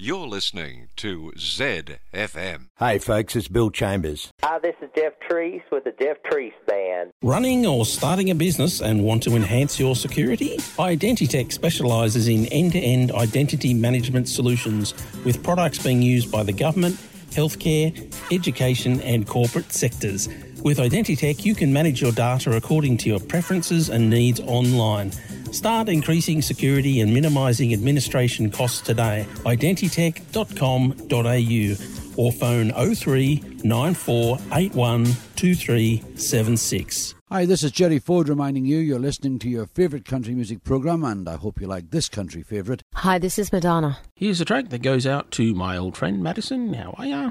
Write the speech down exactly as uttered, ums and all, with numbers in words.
You're listening to Z F M. Hey folks, it's Bill Chambers. Hi, this is Jeff Treese with the Jeff Treese Band. Running or starting a business and want to enhance your security? Identitech specialises in end-to-end identity management solutions with products being used by the government, healthcare, education and corporate sectors. With Identitech, you can manage your data according to your preferences and needs online. Start increasing security and minimising administration costs today. identitech dot com dot a u or phone oh three nine four eight one two three seven six. Hi, this is Jerry Ford reminding you you're listening to your favourite country music programme, and I hope you like this country favourite. Hi, this is Madonna. Here's a track that goes out to my old friend Madison. How are ya?